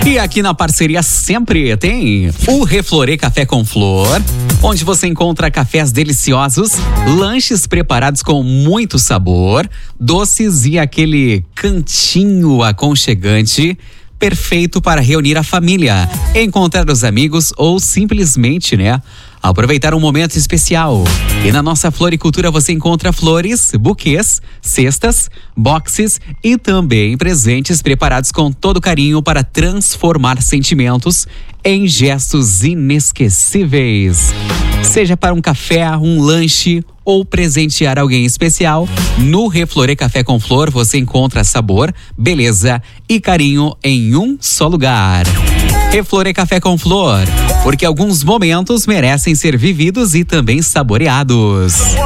E aqui na parceria sempre tem o Reflorê Café com Flor, onde você encontra cafés deliciosos, lanches preparados com muito sabor, doces e aquele cantinho aconchegante, perfeito para reunir a família, encontrar os amigos ou simplesmente, aproveitar um momento especial. E na nossa floricultura você encontra flores, buquês, cestas, boxes e também presentes preparados com todo carinho para transformar sentimentos em gestos inesquecíveis. Seja para um café, um lanche ou presentear alguém especial, no Reflorê Café com Flor você encontra sabor, beleza e carinho em um só lugar. Reflorê Café com Flor, porque alguns momentos merecem ser vividos e também saboreados.